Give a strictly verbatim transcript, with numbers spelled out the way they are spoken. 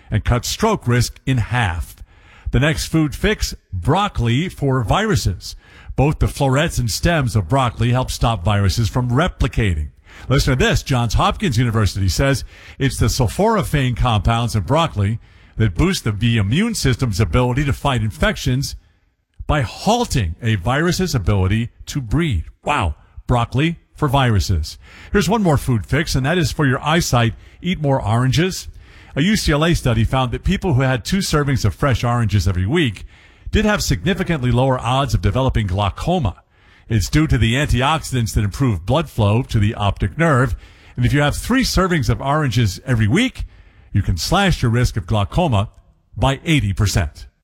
and cuts stroke risk in half. The next food fix, broccoli for viruses. Both the florets and stems of broccoli help stop viruses from replicating. Listen to this. Johns Hopkins University says it's the sulforaphane compounds in broccoli that boost the, the immune system's ability to fight infections by halting a virus's ability to breed. Wow. Broccoli for viruses. Here's one more food fix, and that is for your eyesight. Eat more oranges. A U C L A study found that people who had two servings of fresh oranges every week did have significantly lower odds of developing glaucoma. It's due to the antioxidants that improve blood flow to the optic nerve. And if you have three servings of oranges every week, you can slash your risk of glaucoma by eighty percent.